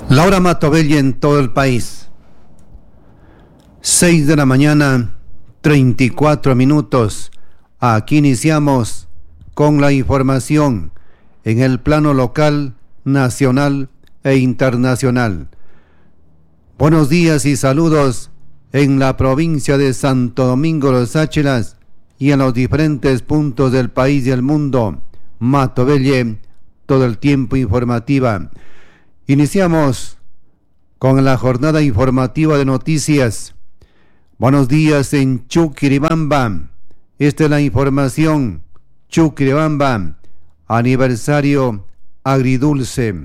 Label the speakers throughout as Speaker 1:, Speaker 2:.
Speaker 1: Laura Matobelli en todo el país. 6 de la mañana, 34 minutos. Aquí iniciamos con la información en el plano local, nacional e internacional. Buenos días y saludos en la provincia de Santo Domingo Los Áchilas y en los diferentes puntos del país y el mundo. Matobelli, todo el tiempo informativa. Iniciamos con la jornada informativa de noticias. Buenos días en Chuquiribamba. Esta es la información. Chuquiribamba, aniversario agridulce.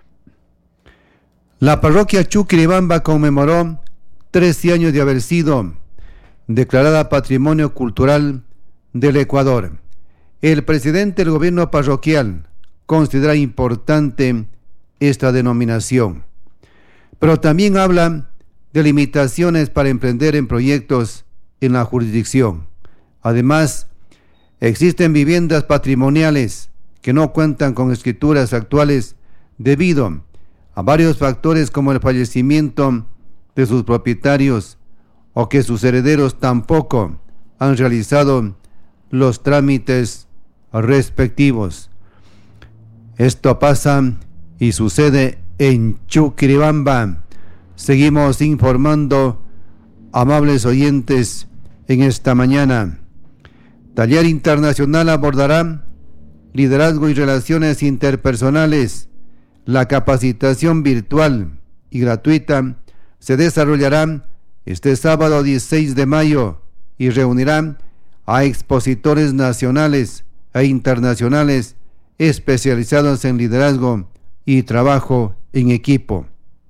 Speaker 1: La parroquia Chuquiribamba conmemoró 13 años de haber sido declarada Patrimonio Cultural del Ecuador. El presidente del gobierno parroquial considera importante esta denominación, pero también habla de limitaciones para emprender en proyectos en la jurisdicción. Además, existen viviendas patrimoniales que no cuentan con escrituras actuales debido a varios factores como el fallecimiento de sus propietarios o que sus herederos tampoco han realizado los trámites respectivos. Esto pasa y sucede en Chuquiribamba. Seguimos informando, amables oyentes, en esta mañana. Taller internacional abordará liderazgo y relaciones interpersonales. La capacitación virtual y gratuita se desarrollará este sábado 16 de mayo y reunirá a expositores nacionales e internacionales especializados en liderazgo y trabajo en equipo.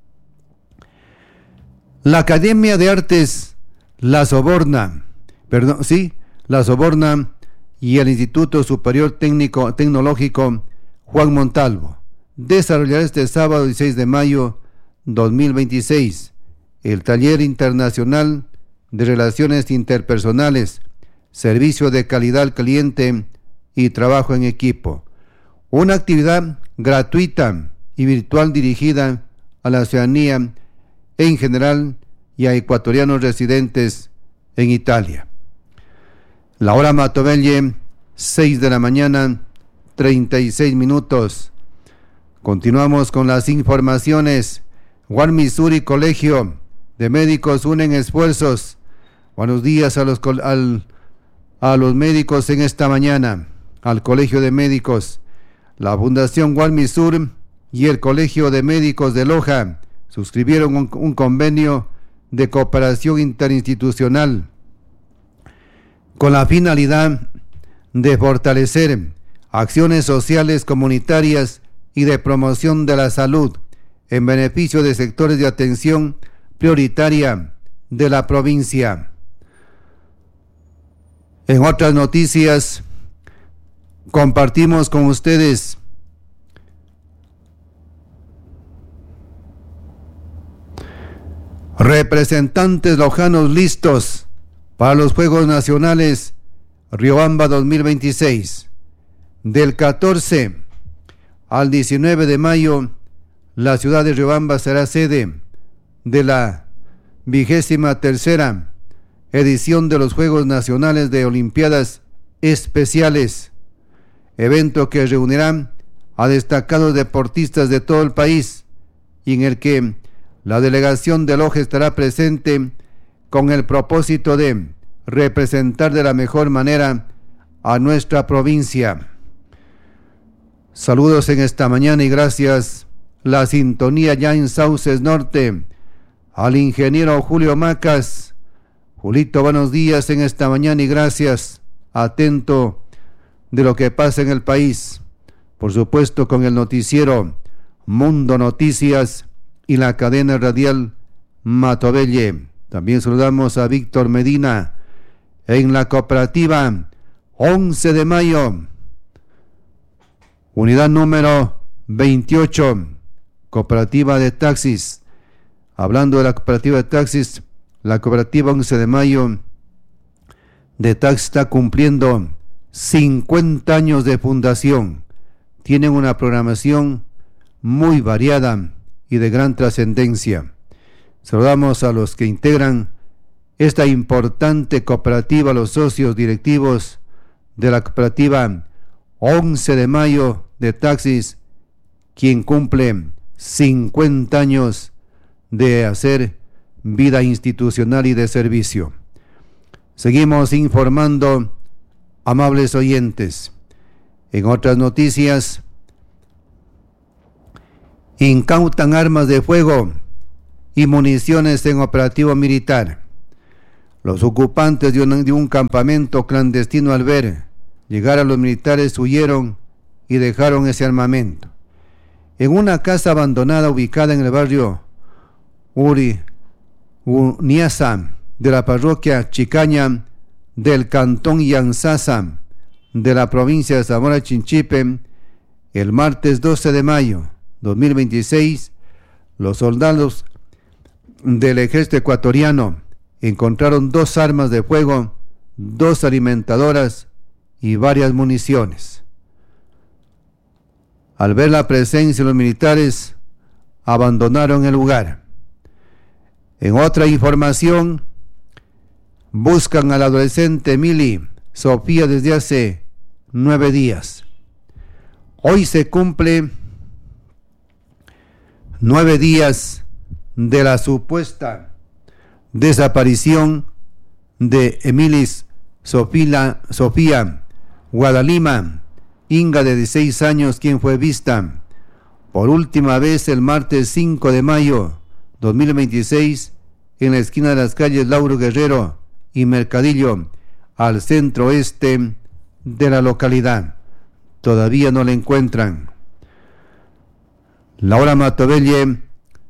Speaker 1: La Academia de Artes La Soborna y el Instituto Superior Tecnológico Juan Montalvo desarrollará este sábado 16 de mayo 2026 el Taller Internacional de Relaciones Interpersonales, Servicio de Calidad al Cliente y Trabajo en Equipo. Una actividad gratuita y virtual dirigida a la ciudadanía en general y a ecuatorianos residentes en Italia. La hora Matobelli, 6 de la mañana, 36 minutos. Continuamos con las informaciones. Juan Missouri Colegio de Médicos unen esfuerzos. Buenos días a los médicos en esta mañana, al Colegio de Médicos. La Fundación Juan Missouri y el Colegio de Médicos de Loja suscribieron un convenio de cooperación interinstitucional con la finalidad de fortalecer acciones sociales comunitarias y de promoción de la salud en beneficio de sectores de atención prioritaria de la provincia. En otras noticias, compartimos con ustedes representantes lojanos listos para los Juegos Nacionales Riobamba 2026. Del 14 al 19 de mayo, la ciudad de Riobamba será sede de la 23ª edición de los Juegos Nacionales de Olimpiadas Especiales, evento que reunirá a destacados deportistas de todo el país y en el que la delegación de Loja estará presente con el propósito de representar de la mejor manera a nuestra provincia. Saludos en esta mañana y gracias. La sintonía ya en Sauces Norte, al ingeniero Julio Macas. Julito, buenos días en esta mañana y gracias. Atento de lo que pasa en el país. Por supuesto con el noticiero Mundo Noticias y la cadena radial Matobelli. También saludamos a Víctor Medina en la cooperativa 11 de mayo, unidad número 28, cooperativa de taxis. Hablando de la cooperativa de taxis, la cooperativa 11 de mayo de taxis está cumpliendo 50 años de fundación. Tienen una programación muy variada y de gran trascendencia. Saludamos a los que integran esta importante cooperativa, los socios directivos de la cooperativa 11 de Mayo de Taxis, quien cumple 50 años de hacer vida institucional y de servicio. Seguimos informando, amables oyentes. En otras noticias, incautan armas de fuego y municiones en operativo militar. Los ocupantes de un campamento clandestino, al ver llegar a los militares, huyeron y dejaron ese armamento. En una casa abandonada ubicada en el barrio Uniasa de la parroquia Chicaña del cantón Yanzasa de la provincia de Zamora Chinchipe, el martes 12 de mayo 2026, los soldados del ejército ecuatoriano encontraron 2 armas de fuego, 2 alimentadoras y varias municiones. Al ver la presencia de los militares, abandonaron el lugar. En otra información, buscan a la adolescente Emily Sofía desde hace 9 días. Hoy se cumple 9 días de la supuesta desaparición de Emily Sofía Guadalima Inga, de 16 años, quien fue vista por última vez el martes 5 de mayo 2026 en la esquina de las calles Lauro Guerrero y Mercadillo, al centro oeste de la localidad. Todavía no la encuentran. La hora Matobelle,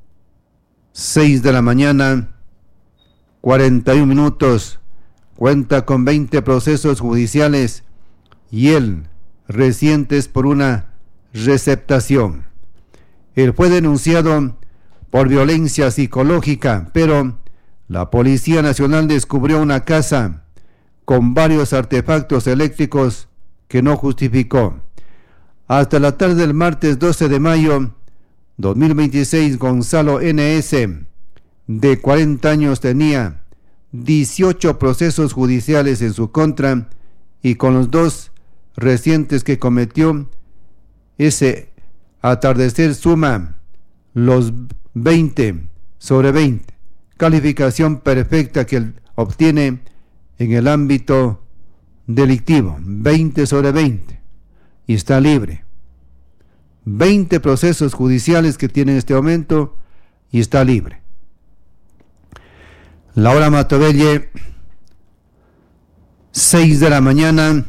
Speaker 1: 6 de la mañana, 41 minutos, cuenta con 20 procesos judiciales y el reciente es por una receptación. Él fue denunciado por violencia psicológica, pero la Policía Nacional descubrió una casa con varios artefactos eléctricos que no justificó. Hasta la tarde del martes 12 de mayo 2026, Gonzalo N.S., de 40 años, tenía 18 procesos judiciales en su contra, y con los 2 recientes que cometió ese atardecer suma los 20 sobre 20, calificación perfecta que él obtiene en el ámbito delictivo, 20 sobre 20, y está libre. 20 procesos judiciales que tiene en este momento y está libre. La hora Matobelle, 6 de la mañana,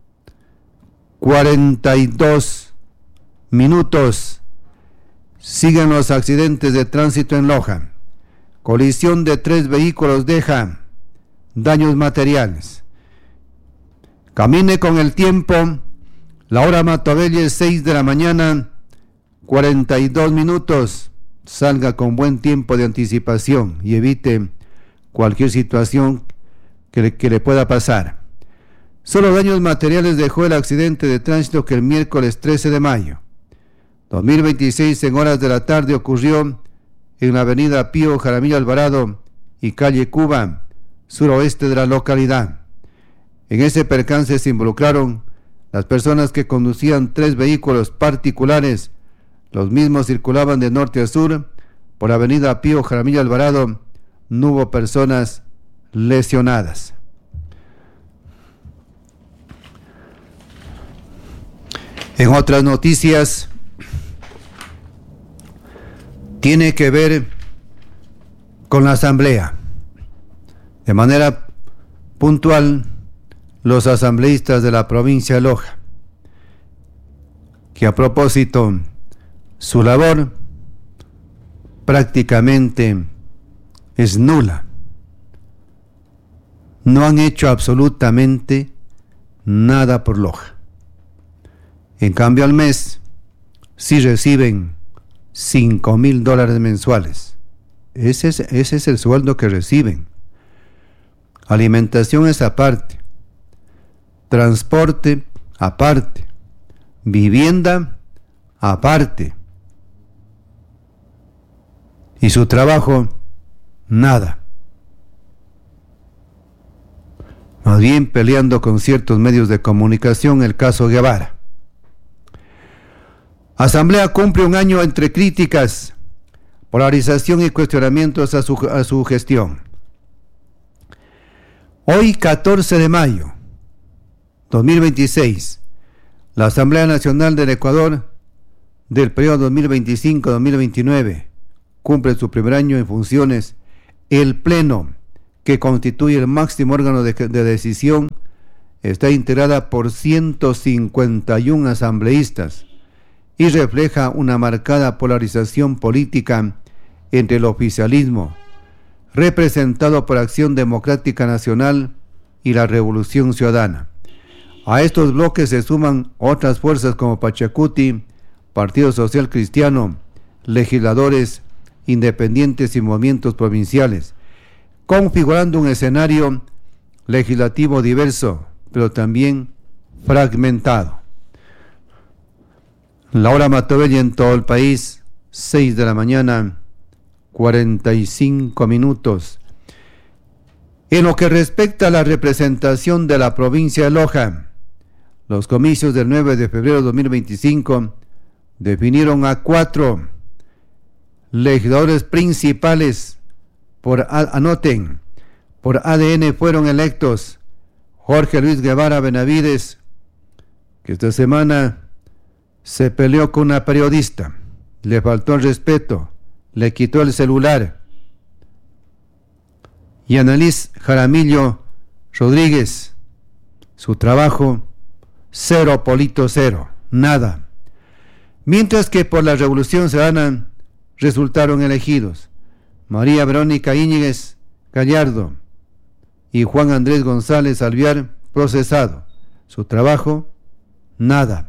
Speaker 1: 42 minutos. Siguen los accidentes de tránsito en Loja. Colisión de 3 vehículos deja daños materiales. Camine con el tiempo. La hora Matobelle, 6 de la mañana, 42 minutos. Salga con buen tiempo de anticipación y evite cualquier situación que le pueda pasar. Solo daños materiales dejó el accidente de tránsito que el miércoles 13 de mayo 2026 en horas de la tarde ocurrió en la avenida Pío Jaramillo Alvarado y calle Cuba, suroeste de la localidad. En ese percance se involucraron las personas que conducían 3 vehículos particulares. Los mismos circulaban de norte a sur por la avenida Pío Jaramillo Alvarado. No hubo personas lesionadas. En otras noticias, tiene que ver con la asamblea. De manera puntual, los asambleístas de la provincia de Loja, que a propósito, su labor prácticamente es nula. No han hecho absolutamente nada por Loja. En cambio, al mes sí reciben $5,000 mensuales. Ese es el sueldo que reciben. Alimentación es aparte, transporte aparte, vivienda aparte. Y su trabajo, nada. Más bien peleando con ciertos medios de comunicación, el caso Guevara. Asamblea cumple un año entre críticas, polarización y cuestionamientos a su gestión. Hoy, 14 de mayo 2026, la Asamblea Nacional del Ecuador del periodo 2025-2029 cumple su primer año en funciones. El Pleno, que constituye el máximo órgano de decisión, está integrada por 151 asambleístas y refleja una marcada polarización política entre el oficialismo, representado por Acción Democrática Nacional, y la Revolución Ciudadana. A estos bloques se suman otras fuerzas como Pachacuti, Partido Social Cristiano, legisladores independientes y movimientos provinciales, configurando un escenario legislativo diverso, pero también fragmentado. La hora Matobelli en todo el país, 6 de la mañana, 45 minutos. En lo que respecta a la representación de la provincia de Loja, los comicios del 9 de febrero de 2025 definieron a 4 legisladores principales. Por ADN fueron electos Jorge Luis Guevara Benavides, que esta semana se peleó con una periodista, le faltó el respeto, le quitó el celular. Y Annalise Jaramillo Rodríguez, su trabajo, 0 polito 0, nada. Mientras que por la Revolución Ciudadana resultaron elegidos María Verónica Íñiguez Gallardo y Juan Andrés González Alviar, procesado. Su trabajo, nada.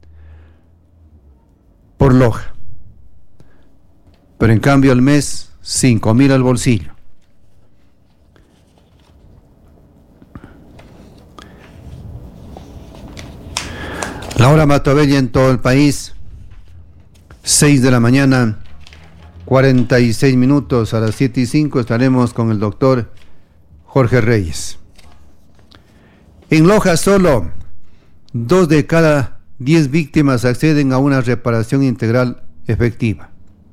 Speaker 1: Por Loja. Pero en cambio al mes, 5,000 al bolsillo. La hora Matobelli en todo el país, 6 de la mañana, 46 minutos. A las 7:05 estaremos con el doctor Jorge Reyes. En Loja solo 2 de cada 10 víctimas acceden a una reparación integral efectiva.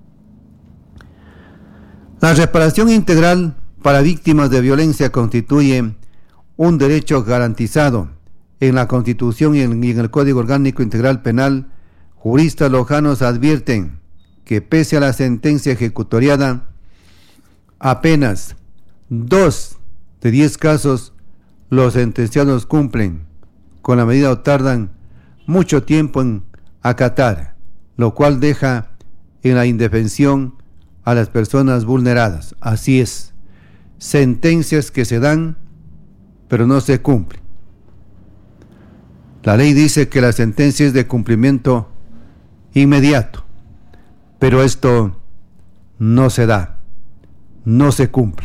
Speaker 1: La reparación integral para víctimas de violencia constituye un derecho garantizado en la Constitución y en el Código Orgánico Integral Penal. Juristas lojanos advierten que pese a la sentencia ejecutoriada, apenas 2 de 10 casos los sentenciados cumplen con la medida o tardan mucho tiempo en acatar, lo cual deja en la indefensión a las personas vulneradas. Así es, sentencias que se dan pero no se cumplen. La ley dice que la sentencia es de cumplimiento inmediato, pero esto no se da, no se cumple.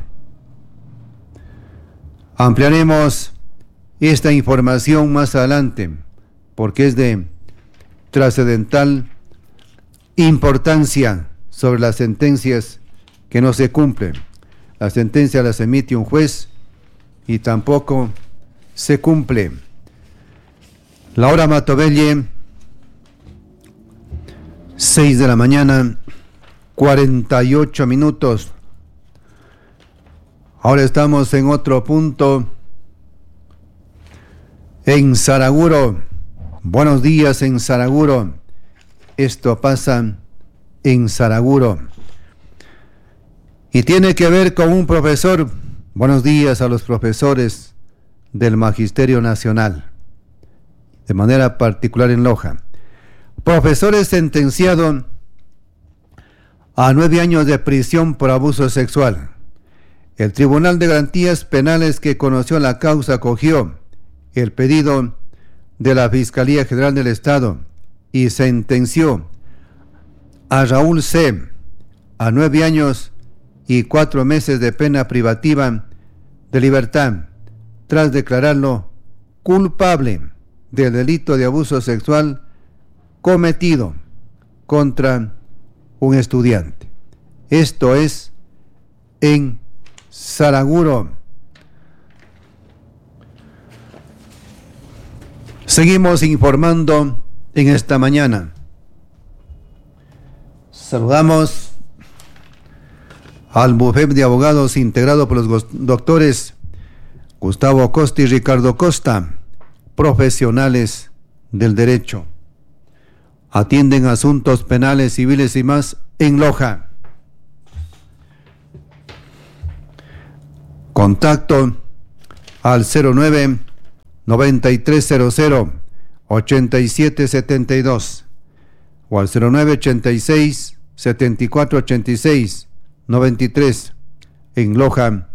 Speaker 1: Ampliaremos esta información más adelante porque es de trascendental importancia sobre las sentencias que no se cumplen. La sentencia las emite un juez y tampoco se cumple. La hora Matobelli, 6 de la mañana, 48 minutos. Ahora estamos en otro punto, en Saraguro. Buenos días en Saraguro. Esto pasa en Saraguro. Y tiene que ver con un profesor. Buenos días a los profesores del Magisterio Nacional, de manera particular en Loja. Profesor es sentenciado a 9 años de prisión por abuso sexual. El Tribunal de Garantías Penales, que conoció la causa, acogió el pedido de la Fiscalía General del Estado y sentenció a Raúl C. a 9 años y 4 meses de pena privativa de libertad, tras declararlo culpable del delito de abuso sexual cometido contra un estudiante. Esto es en Saraguro. Seguimos informando en esta mañana. Saludamos al bufete de abogados integrado por los doctores Gustavo Costa y Ricardo Costa, profesionales del derecho. Atienden asuntos penales, civiles y más en Loja. Contacto al 09 9300 8772 o al 0986 7486 93 en Loja.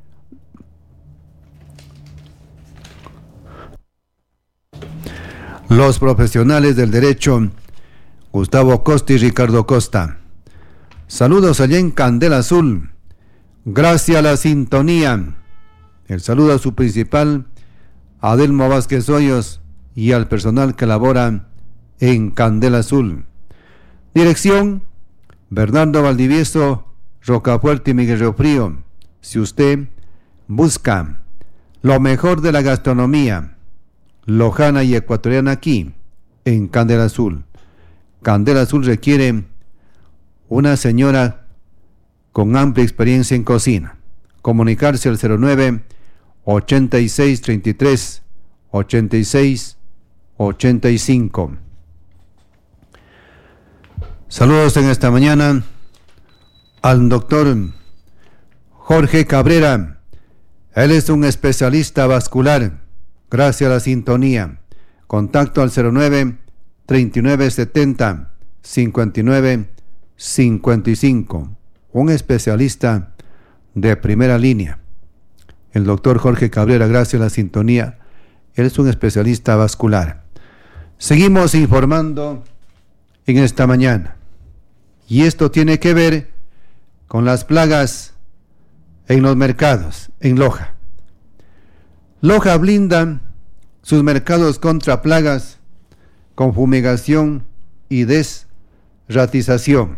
Speaker 1: Los profesionales del derecho Gustavo Costa y Ricardo Costa. Saludos allá en Candela Azul. Gracias a la sintonía. El saludo a su principal, Adelmo Vázquez Hoyos, y al personal que labora en Candela Azul. Dirección: Bernardo Valdivieso, Rocafuerte y Miguel Río Frío. Si usted busca lo mejor de la gastronomía lojana y ecuatoriana aquí, en Candela Azul. Candela Azul requiere una señora con amplia experiencia en cocina. Comunicarse al 09 86 33 86 85. Saludos en esta mañana al doctor Jorge Cabrera. Él es un especialista vascular. Gracias a la sintonía. Contacto al 09 39 70 59 55. Un especialista de primera línea. El doctor Jorge Cabrera, gracias a la sintonía. Él es un especialista vascular. Seguimos informando en esta mañana. Y esto tiene que ver con las plagas en los mercados, en Loja. Loja blinda sus mercados contra plagas con fumigación y desratización,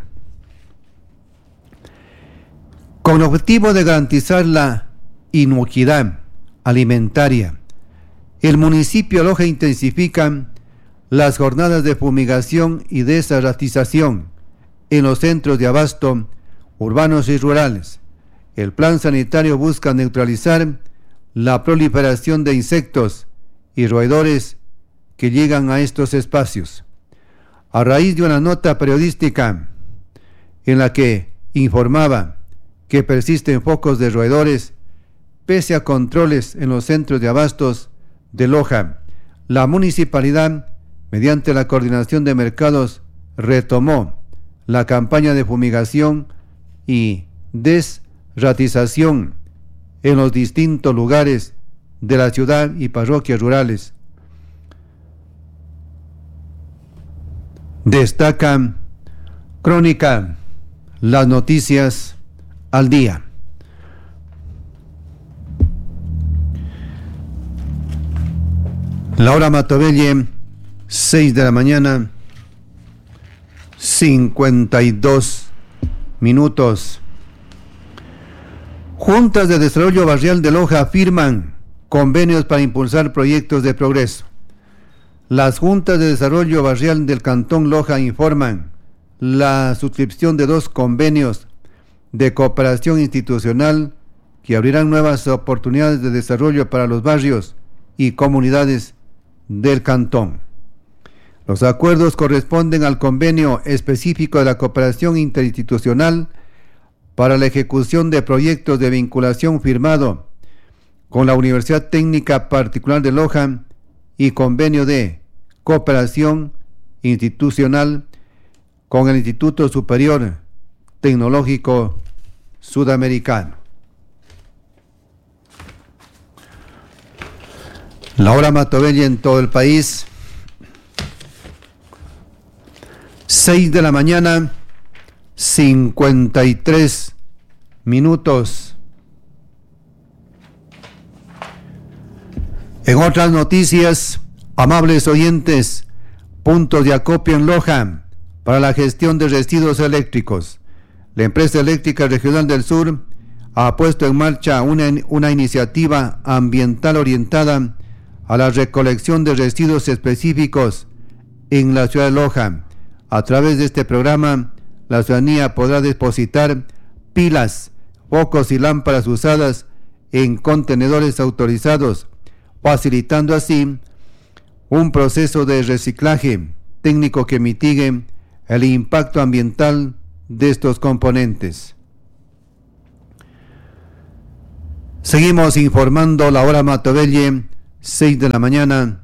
Speaker 1: con el objetivo de garantizar la inocuidad alimentaria. El municipio de Loja intensifica las jornadas de fumigación y desratización en los centros de abasto urbanos y rurales. El plan sanitario busca neutralizar la proliferación de insectos y roedores que llegan a estos espacios. A raíz de una nota periodística en la que informaba que persisten focos de roedores, pese a controles en los centros de abastos de Loja, la municipalidad, mediante la coordinación de mercados, retomó la campaña de fumigación y desratización en los distintos lugares de la ciudad y parroquias rurales. Destaca Crónica, las noticias al día. La hora Matobelle, 6 de la mañana, 52 minutos. Juntas de Desarrollo Barrial de Loja firman convenios para impulsar proyectos de progreso. Las Juntas de Desarrollo Barrial del Cantón Loja informan la suscripción de 2 convenios de cooperación institucional que abrirán nuevas oportunidades de desarrollo para los barrios y comunidades del cantón. Los acuerdos corresponden al convenio específico de la cooperación interinstitucional para la ejecución de proyectos de vinculación firmado con la Universidad Técnica Particular de Loja y convenio de cooperación institucional con el Instituto Superior Tecnológico Sudamericano. La hora Matobelle en todo el país, 6 de la mañana, 53 minutos. En otras noticias, amables oyentes, puntos de acopio en Loja para la gestión de residuos eléctricos. La empresa eléctrica regional del sur ha puesto en marcha una iniciativa ambiental orientada a la recolección de residuos específicos en la ciudad de Loja. A través de este programa, la ciudadanía podrá depositar pilas, focos y lámparas usadas en contenedores autorizados, facilitando así un proceso de reciclaje técnico que mitigue el impacto ambiental de estos componentes. Seguimos informando. La hora Matovelle, 6 de la mañana,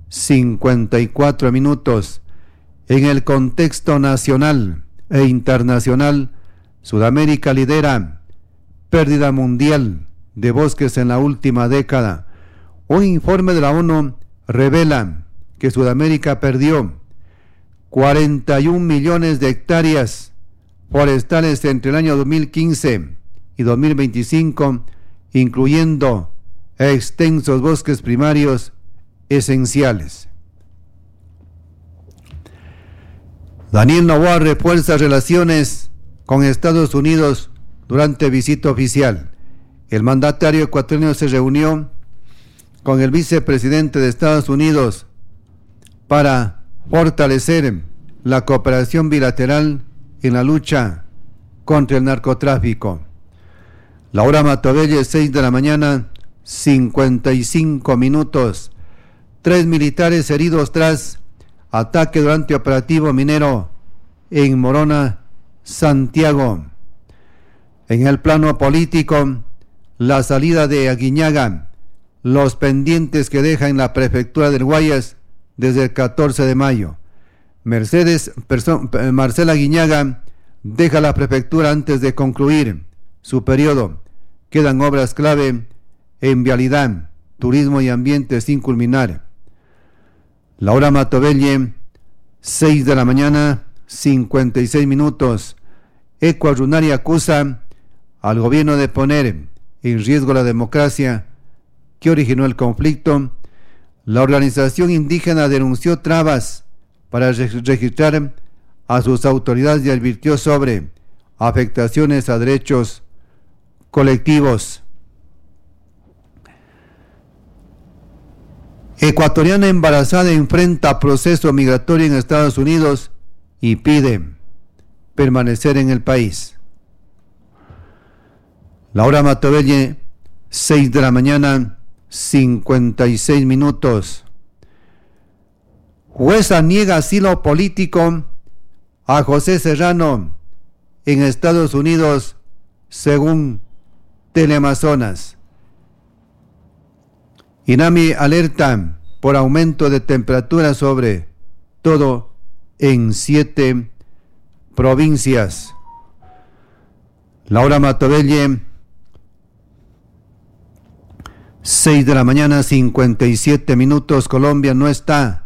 Speaker 1: 54 minutos. En el contexto nacional e internacional, Sudamérica lidera pérdida mundial de bosques en la última década. Un informe de la ONU revela que Sudamérica perdió 41 millones de hectáreas forestales entre el año 2015 y 2025, incluyendo extensos bosques primarios esenciales. Daniel Noboa refuerza relaciones con Estados Unidos durante visita oficial. El mandatario ecuatoriano se reunió con el vicepresidente de Estados Unidos para fortalecer la cooperación bilateral en la lucha contra el narcotráfico. La hora Matovelle, 6 de la mañana, 55 minutos. 3 militares heridos tras ataque durante operativo minero en Morona, Santiago. En el plano político, la salida de Aguiñaga, los pendientes que deja en la prefectura del Guayas desde el 14 de mayo. Marcela Aguiñaga deja la prefectura antes de concluir su periodo. Quedan obras clave en vialidad, turismo y ambiente sin culminar. La hora Matovelle, 6 de la mañana, 56 minutos. Ecuarunari acusa al gobierno de poner en riesgo la democracia que originó el conflicto. La organización indígena denunció trabas para registrar a sus autoridades y advirtió sobre afectaciones a derechos colectivos. Ecuatoriana embarazada enfrenta proceso migratorio en Estados Unidos y pide permanecer en el país. La hora Matovelle, 6 de la mañana, 56 minutos. Jueza niega asilo político a José Serrano en Estados Unidos, según Teleamazonas. INAMI alerta por aumento de temperatura sobre todo en 7 provincias. La hora Matovelle, 6 de la mañana, 57 minutos. Colombia no está.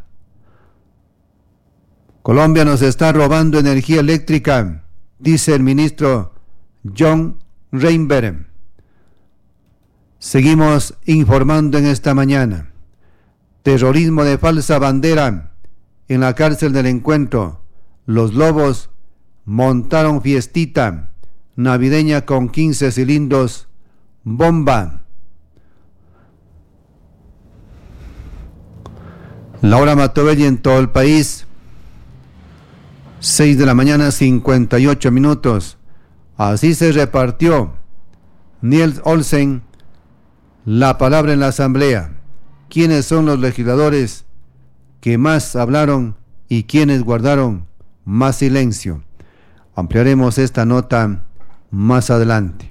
Speaker 1: Colombia nos está robando energía eléctrica, dice el ministro John Reinberg. Seguimos informando en esta mañana. Terrorismo de falsa bandera en la cárcel del Encuentro. Los lobos montaron fiestita navideña con 15 cilindros bomba. La hora Matovelle en todo el país, 6 de la mañana, 58 minutos. Así se repartió Niels Olsen la palabra en la asamblea. ¿Quiénes son los legisladores que más hablaron y quienes guardaron más silencio? Ampliaremos esta nota más adelante.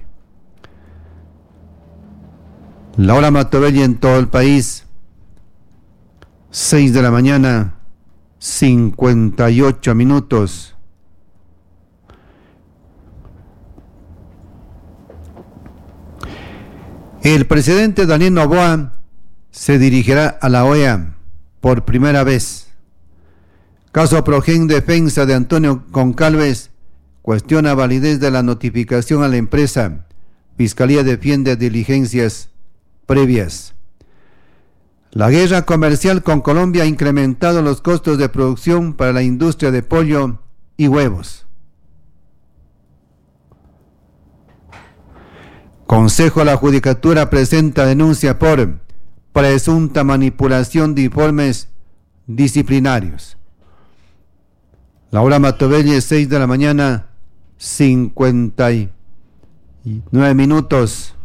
Speaker 1: La hora Matovelle en todo el país, 6 de la mañana, 58 minutos. El presidente Daniel Noboa se dirigirá a la OEA por primera vez. Caso Progen, defensa de Antonio Goncalves cuestiona validez de la notificación a la empresa. Fiscalía defiende diligencias previas. La guerra comercial con Colombia ha incrementado los costos de producción para la industria de pollo y huevos. Consejo de la Judicatura presenta denuncia por presunta manipulación de informes disciplinarios. La hora Matobelle, 6 de la mañana, 59 minutos.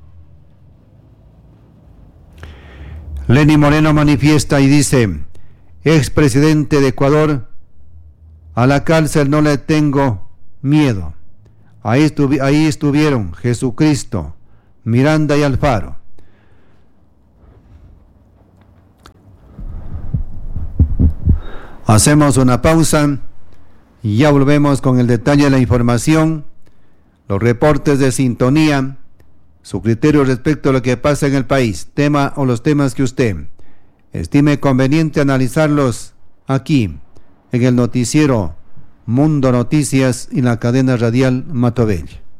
Speaker 1: Lenín Moreno manifiesta y dice: expresidente de Ecuador, a la cárcel no le tengo miedo. Ahí estuvieron Jesucristo, Miranda y Alfaro. Hacemos una pausa y ya volvemos con el detalle de la información, los reportes de sintonía, su criterio respecto a lo que pasa en el país, tema o los temas que usted estime conveniente analizarlos aquí en el noticiero Mundo Noticias y la cadena radial Matobelle.